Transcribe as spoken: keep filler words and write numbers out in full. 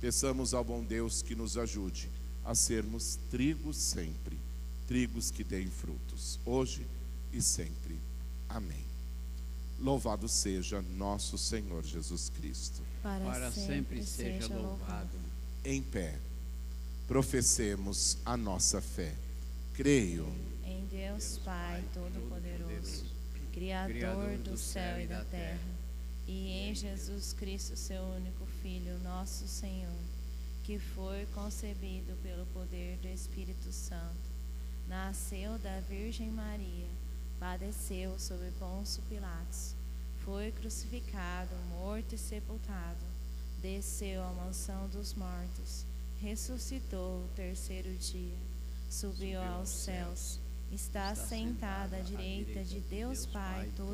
Peçamos ao bom Deus que nos ajude a sermos trigos sempre, trigos que deem frutos, hoje e sempre. Amém. Louvado seja nosso Senhor Jesus Cristo. Para, Para sempre seja louvado. Em pé, professemos a nossa fé. Creio em Deus Pai Todo-Poderoso, Criador do céu e da terra, e em Jesus Cristo, seu único Filho, nosso Senhor, que foi concebido pelo poder do Espírito Santo, nasceu da Virgem Maria, padeceu sob Pôncio Pilatos, foi crucificado, morto e sepultado, desceu à mansão dos mortos, ressuscitou o terceiro dia, subiu aos céus, está sentado à direita de Deus Pai